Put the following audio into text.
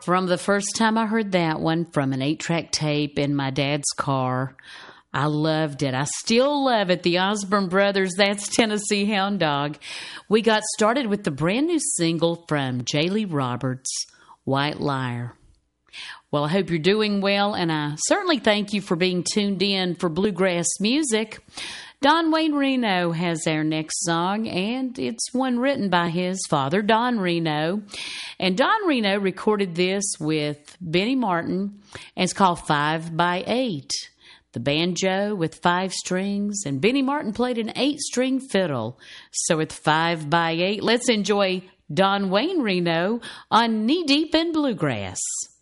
From the first time I heard that one from an 8-track tape in my dad's car, I loved it. I still love it. The Osborne Brothers, that's Tennessee Hound Dog. We got started with the brand new single from Jaylee Roberts, White Liar. Well, I hope you're doing well, and I certainly thank you for being tuned in for bluegrass music. Don Wayne Reno has our next song, and it's one written by his father, Don Reno. And Don Reno recorded this with Benny Martin, and it's called 5 by 8. The banjo with 5 strings, and Benny Martin played an 8-string fiddle. So with 5 by 8, let's enjoy Don Wayne Reno on Knee Deep in Bluegrass.